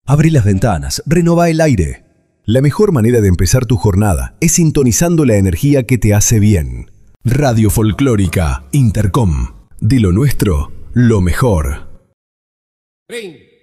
Abrí las ventanas, renová el aire. La mejor manera de empezar tu jornada es sintonizando la energía que te hace bien. Radio Folclórica Intercom. De lo nuestro, lo mejor. Ring.